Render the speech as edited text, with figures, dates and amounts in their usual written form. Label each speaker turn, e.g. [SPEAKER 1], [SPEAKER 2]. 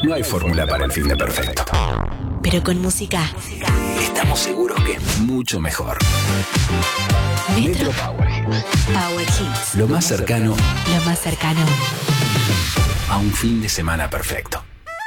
[SPEAKER 1] No hay fórmula para el fin de perfecto.
[SPEAKER 2] Pero con música
[SPEAKER 1] Estamos seguros que es mucho mejor. Metro Power Hits.
[SPEAKER 2] Power Hits.
[SPEAKER 1] Lo más cercano
[SPEAKER 2] Lo más cercano
[SPEAKER 1] a un fin de semana perfecto.